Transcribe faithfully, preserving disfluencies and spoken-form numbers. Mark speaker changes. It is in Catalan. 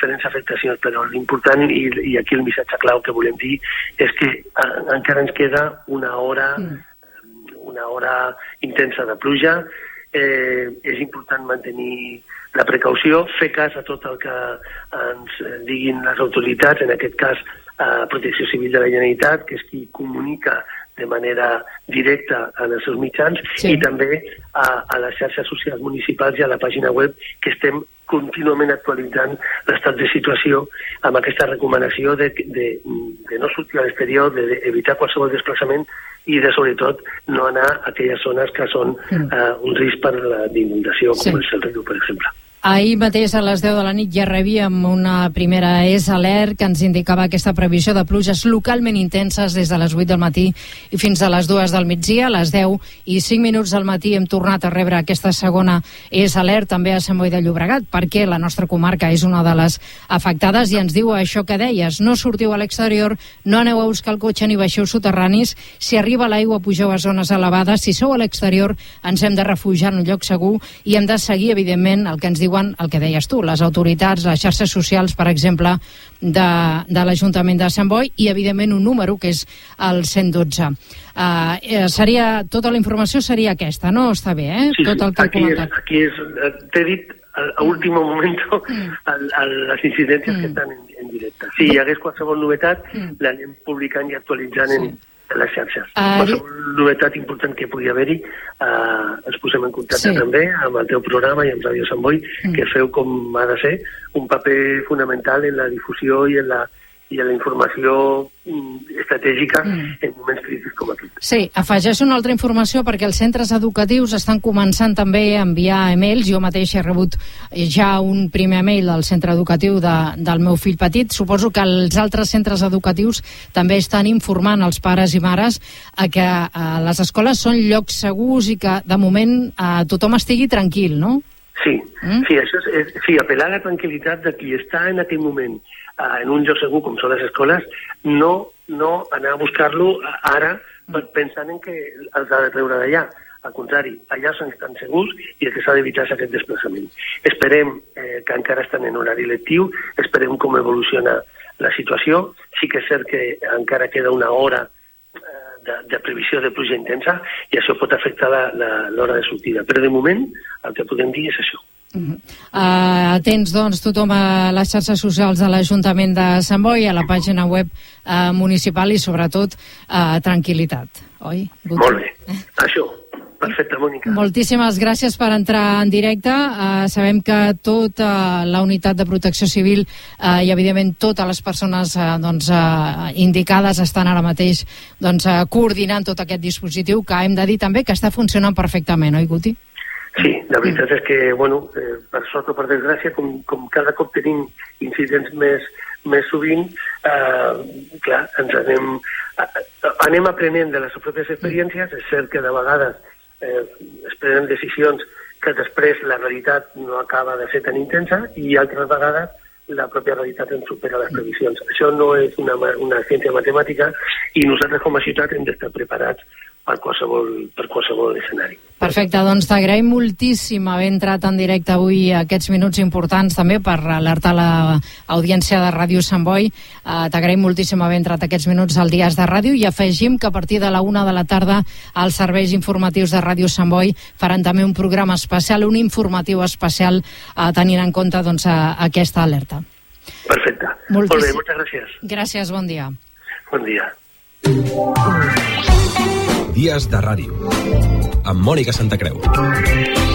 Speaker 1: diferents afectacions, però l'important i, i aquí el missatge clau que volem dir és que eh, encara ens queda una hora una hora intensa de pluja. Eh, és important mantenir la precaució, fer cas a tot el que ens diguin les autoritats, en aquest cas eh, Protecció Civil de la Generalitat, que és qui comunica de manera directa en els seus mitjans, sí. I també a, a les xarxes socials municipals i a la pàgina web, que estem contínuament actualitzant l'estat de situació amb aquesta recomanació de, de, de no sortir a l'exterior, d'evitar de qualsevol desplaçament i de, sobretot, no anar a aquelles zones que són mm. uh, un risc per d'inundació, com sí. és el riu, per exemple.
Speaker 2: Ahir mateix a les deu de la nit ja rebíem una primera E S alert que ens indicava aquesta previsió de pluges localment intenses des de les vuit del matí i fins a les dues del migdia. A les deu i cinc minuts del matí hem tornat a rebre aquesta segona E S alert també a Sant Boi de Llobregat, perquè la nostra comarca és una de les afectades i ens diu això que deies: no sortiu a l'exterior, no aneu a buscar el cotxe ni baixeu soterranis, si arriba l'aigua pugeu a zones elevades, si sou a l'exterior ens hem de refugiar en un lloc segur i hem de seguir, evidentment, el que ens diuen el que deies tu, les autoritats, les xarxes socials, per exemple, de, de l'Ajuntament de Sant Boi i, evidentment, un número que és el cent dotze. Uh, seria, tota la informació seria aquesta, no? Està bé, eh?
Speaker 1: Sí,
Speaker 2: Tot el que
Speaker 1: aquí, és, aquí és, t'he dit a últim moment mm. les incidències mm. que estan en, en directe. Si hi hagués qualsevol novetat, mm. l'anem publicant i actualitzant sí. en en les xarxes. Uh, Qualsevol novetat important que pugui haver-hi, eh, ens posem en contacte sí. també amb el teu programa i amb Ràdio Sant Boi, mm. que feu, com ha de ser, un paper fonamental en la difusió i en la, i en la informació estratègica mm. en moments crítics com aquest.
Speaker 2: Sí, afegeixo una altra informació perquè els centres educatius estan començant també a enviar e-mails. Jo mateix he rebut ja un primer e-mail del centre educatiu de, del meu fill petit. Suposo que els altres centres educatius també estan informant els pares i mares a que a les escoles són llocs segurs i que de moment a tothom estigui tranquil, no?
Speaker 1: Sí, mm? sí, això és, és, sí, apel·lar a la tranquil·litat de qui està en aquell moment Uh, en un lloc segur com són les escoles, no, no anar a buscar-lo ara pensant en que els ha de treure d'allà. Al contrari, allà són tan segurs i el que s'ha d'evitar és aquest desplaçament. Esperem eh, que encara estan en horari lectiu, esperem com evoluciona la situació. Sí que és cert que encara queda una hora eh, de, de previsió de pluja intensa i això pot afectar l'hora de sortida. Però de moment el que podem dir és això.
Speaker 2: Uh-huh. Uh, atents, doncs, tothom a les xarxes socials de l'Ajuntament de Sant Boi, a la pàgina web uh, municipal i, sobretot, uh, tranquil·litat, oi?
Speaker 1: Guti? Molt bé, això, perfecte, Mònica.
Speaker 2: Moltíssimes gràcies per entrar en directe. Uh, sabem que tota la unitat de protecció civil uh, i, evidentment, totes les persones uh, doncs, uh, indicades estan ara mateix doncs, uh, coordinant tot aquest dispositiu, que hem de dir també que està funcionant perfectament, oi, Guti?
Speaker 1: Sí, la veritat és que, bueno, eh, per sort o per desgràcia, com, com cada cop tenim incidents més, més sovint, eh, clar, ens anem, eh, anem aprenent de les pròpies experiències. És cert que de vegades eh, es prenen decisions que després la realitat no acaba de ser tan intensa i altres vegades la pròpia realitat ens supera les previsions. Això no és una, una ciència matemàtica i nosaltres com a ciutat hem d'estar preparats per qualsevol, per qualsevol escenari.
Speaker 2: Perfecte, doncs t'agraïm moltíssim haver entrat en directe avui aquests minuts importants també per alertar l'audiència de Ràdio Sant Boi. Uh, t'agraïm moltíssim haver entrat aquests minuts al Dies de Ràdio i afegim que a partir de la una de la tarda els serveis informatius de Ràdio Sant Boi faran també un programa especial, un informatiu especial uh, tenint en compte doncs, uh, aquesta alerta.
Speaker 1: Perfecte.
Speaker 2: Moltíssim.
Speaker 1: Molt bé, moltes gràcies.
Speaker 2: Gràcies, bon dia.
Speaker 1: Bon dia.
Speaker 3: Dies de Ràdio amb Mònica Santacreu.